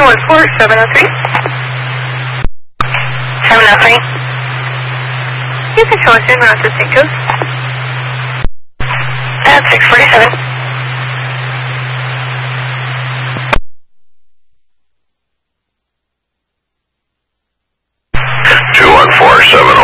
214-703. 703. You can show us in route to St. Joe's. At 647. Two 147